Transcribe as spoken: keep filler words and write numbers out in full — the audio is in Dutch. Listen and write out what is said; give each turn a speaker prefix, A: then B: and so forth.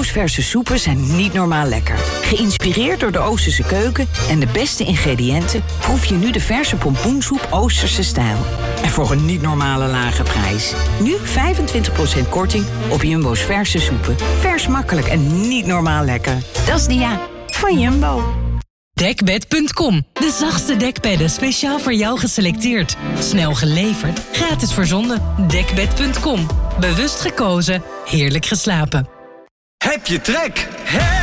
A: Jumbo's verse soepen zijn niet normaal lekker. Geïnspireerd door de Oosterse keuken en de beste ingrediënten... proef je nu de verse pompoensoep Oosterse stijl. En voor een niet normale lage prijs. Nu vijfentwintig procent korting op Jumbo's verse soepen. Vers, makkelijk en niet normaal lekker. Dat is Dia van Jumbo.
B: Dekbed punt com. De zachtste dekbedden speciaal voor jou geselecteerd. Snel geleverd, gratis verzonden. Dekbed punt com. Bewust gekozen, heerlijk geslapen.
C: Heb je trek? He